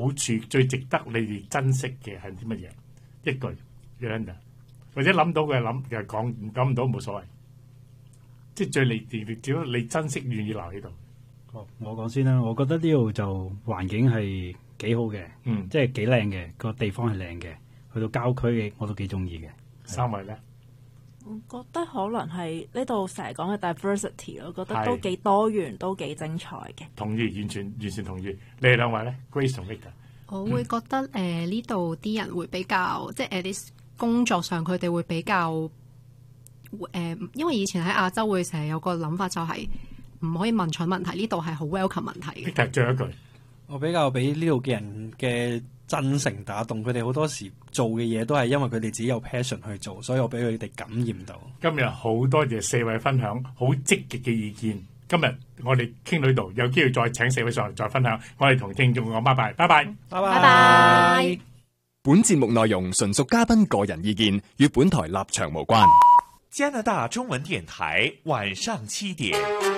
處最值得你哋珍惜嘅係啲乜嘢？一句 Yolanda， 或者諗到嘅諗其實講唔到冇所謂，即係最只要你珍惜願意留喺度。 我講先啦，我覺得呢度就環境係幾好嘅，即係幾靚嘅，個地方係靚嘅，去到郊區嘅我都幾中意嘅。 三位咧？ 我覺得可能係呢度成日講嘅 diversity 咯，覺得都幾多元，都幾精彩嘅。 同意，完全同意。你哋兩位咧 ，Grace 同 Victor？ 我會覺得呢度啲人會比較，即係啲工作上佢哋會比較因為以前喺亞洲會成日有個諗法就係唔可以問蠢問題，呢度係好 welcome 問題嘅。 Victor 最後一句， 我比較俾呢度嘅人嘅真誠打動，佢哋好多時做嘅嘢都係因為佢哋自己有 passion 去做，所以我俾佢哋感染到。 今日好多謝四位分享好積極嘅意見。今日我哋傾到呢度，有機會再請四位上嚟再分享。我哋同聽眾講拜拜，拜拜， 拜拜， 拜拜。 本節目內容純屬嘉賓個人意見，與本台立場無關。 加拿大中文電台晚上7點，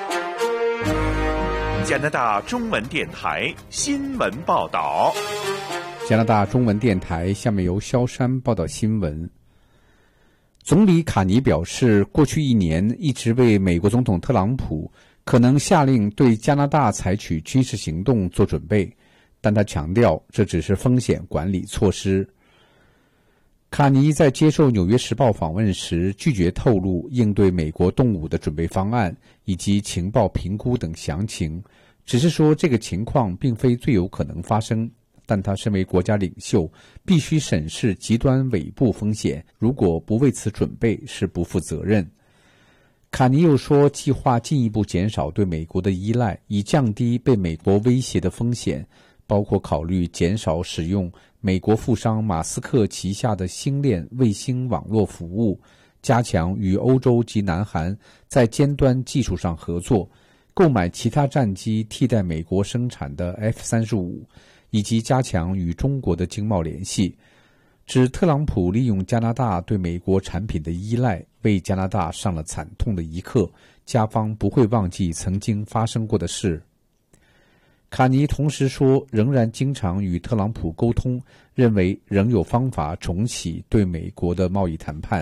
加拿大中文電台新聞報道。 加拿大中文電台下面由蕭山報道新聞。總理卡尼表示，過去一年一直為美國總統特朗普可能下令對加拿大採取軍事行動做準備，但他強調這只是風險管理措施。卡尼在接受《紐約時報》訪問時拒絕透露應對美國動武的準備方案以及情報評估等詳情，只是說這個情況並非最有可能發生，但他身為國家領袖必須審視極端尾部風險，如果不為此準備是不負責任。卡尼又說計劃進一步減少對美國的依賴，以降低被美國威脅的風險，包括考慮減少使用美國富商馬斯克旗下的星鏈衛星網絡服務，加強與歐洲及南韓在尖端技術上合作，購買其他戰機替代美國生產的 F-35，以及加強與中國的經貿聯繫。指特朗普利用加拿大對美國產品的依賴，為加拿大上了慘痛的一課，加方不會忘記曾經發生過的事。卡尼同時說，仍然經常與特朗普溝通，認為仍有方法重啟對美國的貿易談判。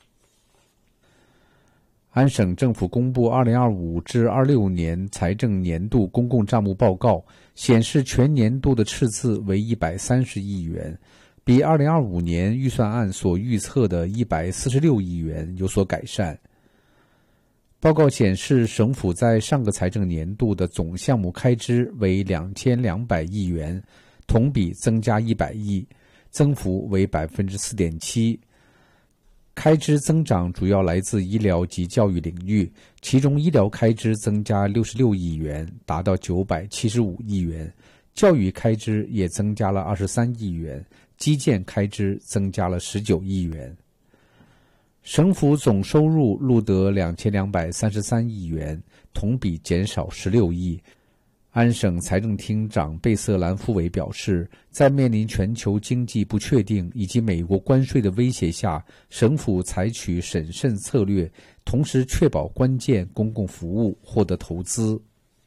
安省政府公布2025至26年財政年度公共賬目報告，顯示全年度的赤字為130億元，比2025年預算案所預測的146億元有所改善。報告顯示，省府在上個財政年度的總項目開支為2200億元，同比增加100億，增幅為 4.7%。開支增長主要來自醫療及教育領域，其中醫療開支增加66億元，達到975億元，教育開支也增加了23億元，基建開支增加了19億元。省府總收入錄得2233億元，同比減少16億。安省財政廳長貝瑟蘭夫韋表示，在面臨全球經濟不確定以及美國關稅的威脅下，省府採取審慎策略，同時確保關鍵公共服務獲得投資。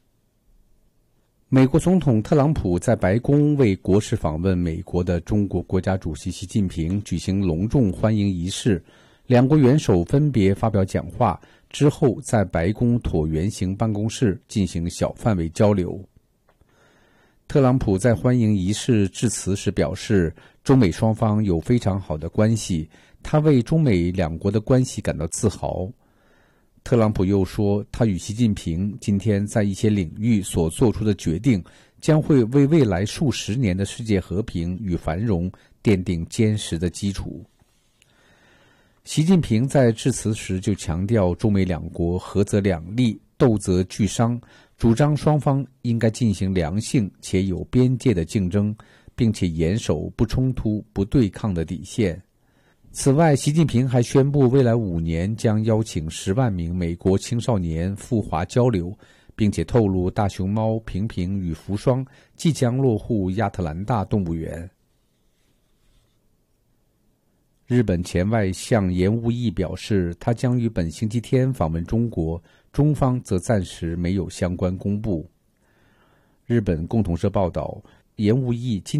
美國總統特朗普在白宮為國事訪問美國的中國國家主席習近平舉行隆重歡迎儀式，兩國元首分別發表講話，之後在白宮橢圓形辦公室進行小範圍交流。特朗普在歡迎儀式致辭時表示，中美雙方有非常好的關係，他為中美兩國的關係感到自豪。特朗普又說，他與習近平今天在一些領域所做出的決定，將會為未來數十年的世界和平與繁榮奠定堅實的基礎。習近平在致辭時就強調，中美兩國合則兩利，鬥則俱傷，主張雙方應該進行良性且有邊界的競爭，並且嚴守不衝突、不對抗的底線。此外，習近平還宣布，未來5年將邀請10萬名美國青少年赴華交流，並且透露大熊貓平平與福雙即將落戶亞特蘭大動物園。日本前外相岩屋義表示，他將於本星期天訪問中國，中方則暫時沒有相關公布。日本共同社報道，岩屋義今